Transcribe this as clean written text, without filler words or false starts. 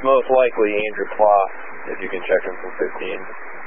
most likely Andrew Plouffe, if you can check him from 15.